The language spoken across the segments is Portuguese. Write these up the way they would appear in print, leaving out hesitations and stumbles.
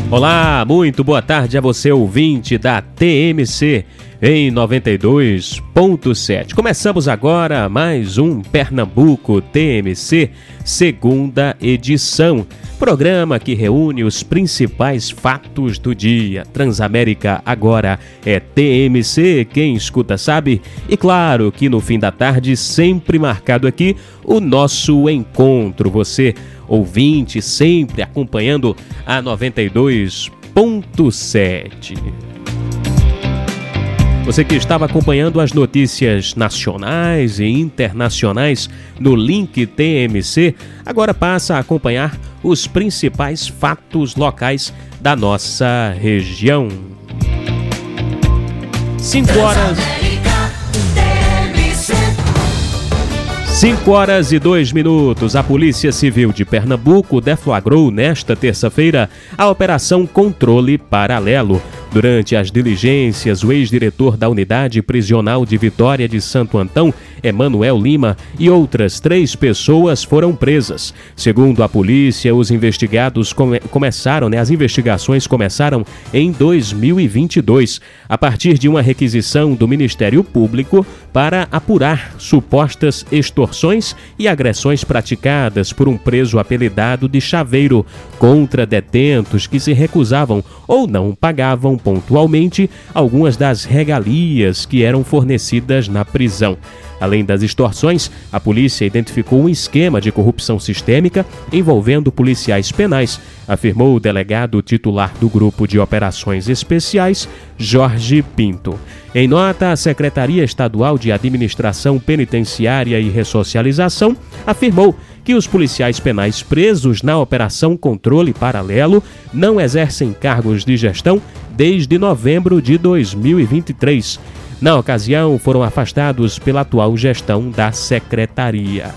Olá, muito boa tarde a você, ouvinte da TMC em 92.7. Começamos agora mais um Pernambuco TMC, segunda edição. Programa que reúne os principais fatos do dia. Transamérica agora é TMC, quem escuta sabe. E claro que no fim da tarde, sempre marcado aqui, o nosso encontro. Você, ouvinte, sempre acompanhando a 92.7. Você que estava acompanhando as notícias nacionais e internacionais no link TMC, agora passa a acompanhar os principais fatos locais da nossa região. 5h02. A Polícia Civil de Pernambuco deflagrou nesta terça-feira a Operação Controle Paralelo. Durante as diligências, o ex-diretor da Unidade Prisional de Vitória de Santo Antão, Emanuel Lima, e outras 3 pessoas foram presas. Segundo a polícia, os investigados as investigações começaram em 2022, a partir de uma requisição do Ministério Público para apurar supostas extorsões e agressões praticadas por um preso apelidado de Chaveiro contra detentos que se recusavam ou não pagavam pontualmente algumas das regalias que eram fornecidas na prisão. Além das extorsões, a polícia identificou um esquema de corrupção sistêmica envolvendo policiais penais, afirmou o delegado titular do Grupo de Operações Especiais, Jorge Pinto. Em nota, a Secretaria Estadual de Administração Penitenciária e Ressocialização afirmou que os policiais penais presos na Operação Controle Paralelo não exercem cargos de gestão desde novembro de 2023. Na ocasião, foram afastados pela atual gestão da Secretaria.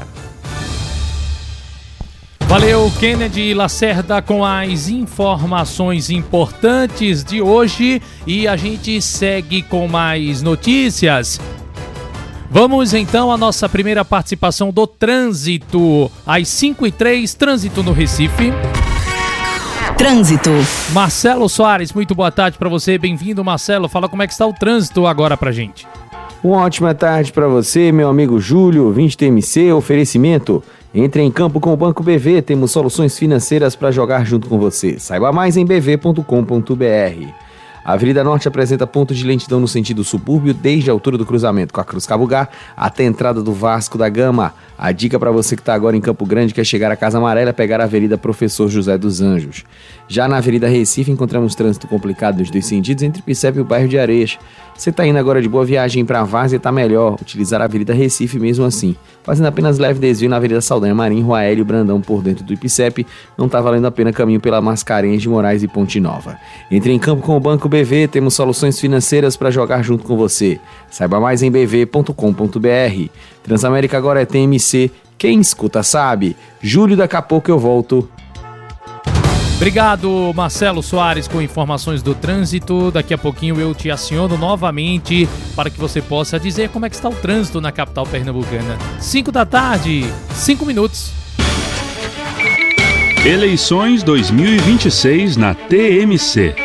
Valeu, Kennedy Lacerda, com as informações importantes de hoje. E a gente segue com mais notícias. Vamos então à nossa primeira participação do trânsito. Às 5h03, trânsito no Recife. Trânsito. Marcelo Soares, muito boa tarde para você. Bem-vindo, Marcelo. Fala como é que está o trânsito agora pra gente. Uma ótima tarde para você, meu amigo Júlio, 20 TMC, oferecimento. Entre em campo com o Banco BV, temos soluções financeiras para jogar junto com você. Saiba mais em bv.com.br. A Avenida Norte apresenta ponto de lentidão no sentido subúrbio desde a altura do cruzamento com a Cruz Cabugá até a entrada do Vasco da Gama. A dica para você que está agora em Campo Grande, que é chegar à Casa Amarela, é pegar a Avenida Professor José dos Anjos. Já na Avenida Recife encontramos trânsito complicado nos 2 sentidos entre Picep e o bairro de Areias. Você está indo agora de Boa Viagem para a Várzea, está melhor utilizar a Avenida Recife mesmo assim. Fazendo apenas leve desvio na Avenida Saldanha Marim, Rua Hélio Brandão por dentro do Ipicep, não está valendo a pena caminho pela Mascarenhas de Moraes e Ponte Nova. Entre em campo com o Banco BV, temos soluções financeiras para jogar junto com você. Saiba mais em bv.com.br. Transamérica agora é TMC, quem escuta sabe. Júlio, daqui a pouco eu volto. Obrigado, Marcelo Soares, com informações do trânsito. Daqui a pouquinho eu te aciono novamente para que você possa dizer como é que está o trânsito na capital pernambucana. 5 da tarde, 5 minutos. Eleições 2026 na TMC.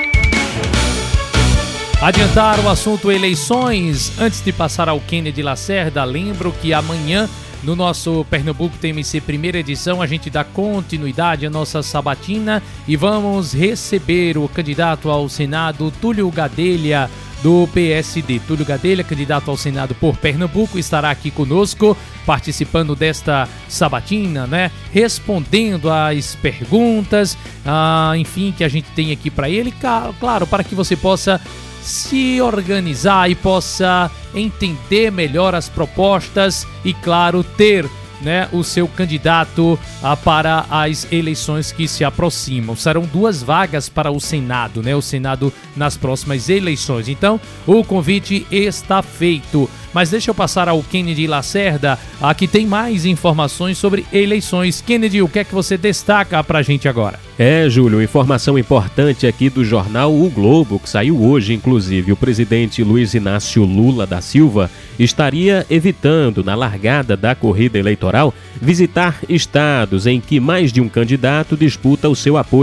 Adiantar o assunto eleições. Antes de passar ao Kennedy Lacerda, lembro que amanhã, no nosso Pernambuco TMC primeira edição, a gente dá continuidade à nossa sabatina e vamos receber o candidato ao Senado, Túlio Gadelha, do PSD. Túlio Gadelha, candidato ao Senado por Pernambuco, estará aqui conosco, participando desta sabatina, né? Respondendo às perguntas, enfim, que a gente tem aqui para ele, claro, para que você possa se organizar e possa entender melhor as propostas e, claro, ter, né, o seu candidato para as eleições que se aproximam. Serão 2 vagas para o Senado, né? O Senado nas próximas eleições. Então, o convite está feito. Mas deixa eu passar ao Kennedy Lacerda, que tem mais informações sobre eleições. Kennedy, o que é que você destaca pra gente agora? Júlio, informação importante aqui do jornal O Globo, que saiu hoje, inclusive. O presidente Luiz Inácio Lula da Silva estaria evitando, na largada da corrida eleitoral, visitar estados em que mais de um candidato disputa o seu apoio.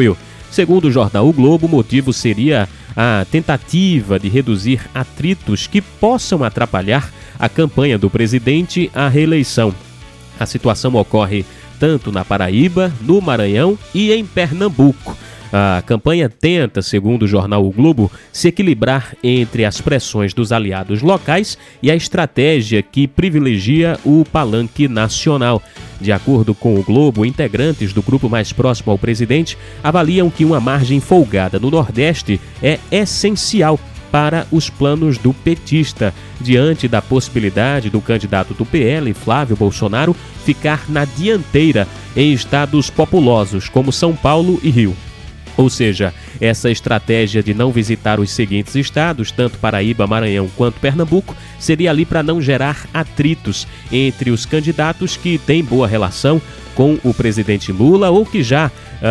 Segundo o jornal O Globo, o motivo seria a tentativa de reduzir atritos que possam atrapalhar a campanha do presidente à reeleição. A situação ocorre tanto na Paraíba, no Maranhão e em Pernambuco. A campanha tenta, segundo o jornal O Globo, se equilibrar entre as pressões dos aliados locais e a estratégia que privilegia o palanque nacional. De acordo com o Globo, integrantes do grupo mais próximo ao presidente avaliam que uma margem folgada no Nordeste é essencial para os planos do petista, diante da possibilidade do candidato do PL, Flávio Bolsonaro, ficar na dianteira em estados populosos como São Paulo e Rio. Ou seja, essa estratégia de não visitar os seguintes estados, tanto Paraíba, Maranhão quanto Pernambuco, seria ali para não gerar atritos entre os candidatos que têm boa relação com o presidente Lula ou que já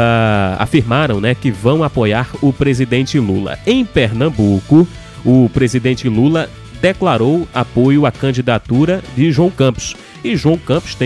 afirmaram, né, que vão apoiar o presidente Lula. Em Pernambuco, o presidente Lula declarou apoio à candidatura de João Campos. E João Campos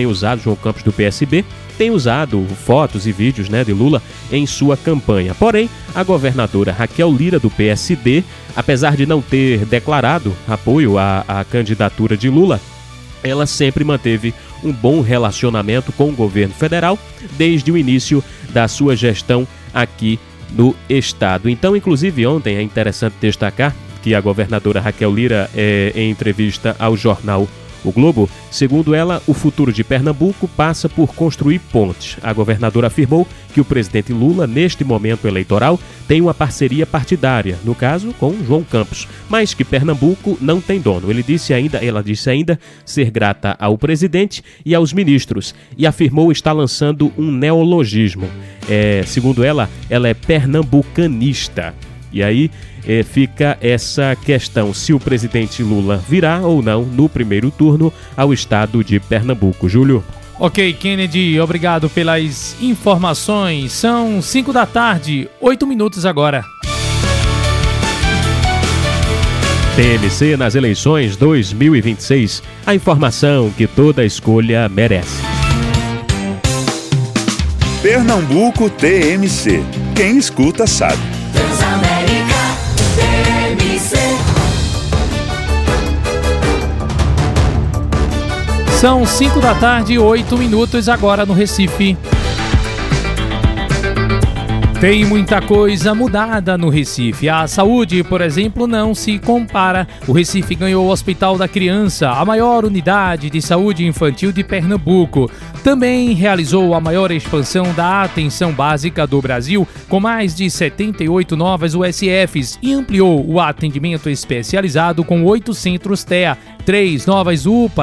do PSB, tem usado fotos e vídeos, né, de Lula em sua campanha. Porém, a governadora Raquel Lira, do PSD, apesar de não ter declarado apoio à candidatura de Lula, ela sempre manteve um bom relacionamento com o governo federal desde o início da sua gestão aqui no estado. Então, inclusive, ontem é interessante destacar que a governadora Raquel Lira, em entrevista ao jornal O Globo, segundo ela, o futuro de Pernambuco passa por construir pontes. A governadora afirmou que o presidente Lula, neste momento eleitoral, tem uma parceria partidária, no caso com João Campos, mas que Pernambuco não tem dono. Ela disse ainda ser grata ao presidente e aos ministros e afirmou estar lançando um neologismo. Segundo ela é pernambucanista. E aí fica essa questão, se o presidente Lula virá ou não no primeiro turno ao estado de Pernambuco. Júlio. Ok, Kennedy, obrigado pelas informações. São 5 da tarde, 8 minutos agora. TMC nas eleições 2026. A informação que toda escolha merece. Pernambuco TMC. Quem escuta sabe. Transamérica TMC. São 5 da tarde, 8 minutos agora no Recife. Tem muita coisa mudada no Recife. A saúde, por exemplo, não se compara. O Recife ganhou o Hospital da Criança, a maior unidade de saúde infantil de Pernambuco. Também realizou a maior expansão da atenção básica do Brasil, com mais de 78 novas USFs, e ampliou o atendimento especializado com 8 centros TEA, 3 novas UPA